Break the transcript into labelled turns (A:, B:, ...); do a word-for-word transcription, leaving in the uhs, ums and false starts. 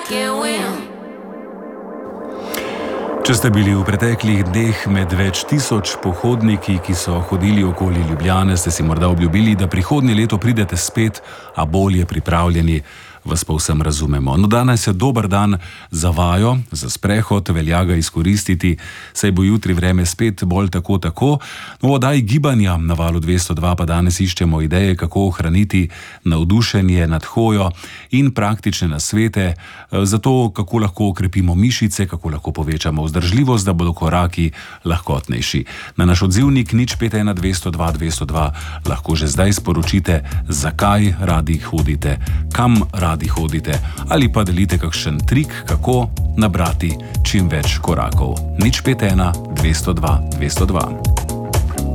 A: can win.
B: Če ste bili v preteklih dneh med več tisoč pohodniki, ki so hodili okoli Ljubljane, ste si morda obljubili, da prihodnje leto pridete spet, a bolje pripravljeni, vas pa vsem razumemo. No, danes je dober dan za vajo, za sprehod, velja ga izkoristiti, saj bo jutri vreme spet bolj tako tako. No, v oddaji Gibanja na Valu dvesto dva pa danes iščemo ideje, kako ohraniti navdušenje nad hojo in praktične nasvete za to, kako lahko okrepimo mišice, kako lahko povečamo vzdržljivost, da bodo koraki lahkotnejši. Na naš odzivnik nič pet ena dvesto dva dvesto dva lahko že zdaj sporočite, zakaj radi hodite, kam radi hodite, ali pa delite kakšen trik, kako nabrati čim več korakov. nič pet ena dvesto dva dvesto dva.